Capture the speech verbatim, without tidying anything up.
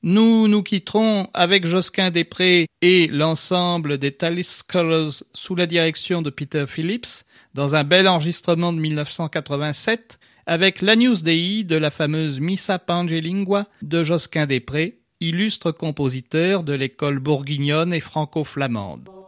Nous nous quitterons avec Josquin des Prés et l'ensemble des Tallis Scholars sous la direction de Peter Phillips dans un bel enregistrement de mille neuf cent quatre-vingt-sept avec l'Agnus Dei de la fameuse Missa Pangelingua de Josquin des Prés, illustre compositeur de l'école bourguignonne et franco-flamande.